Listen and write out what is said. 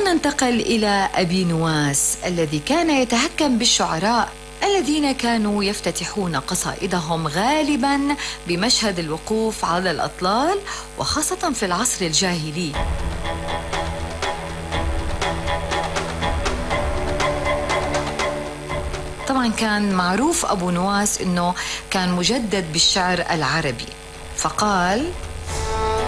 وننتقل إلى أبي نواس الذي كان يتهكم بالشعراء الذين كانوا يفتتحون قصائدهم غالباً بمشهد الوقوف على الأطلال، وخاصة في العصر الجاهلي. طبعاً كان معروف أبو نواس أنه كان مجدد بالشعر العربي، فقال: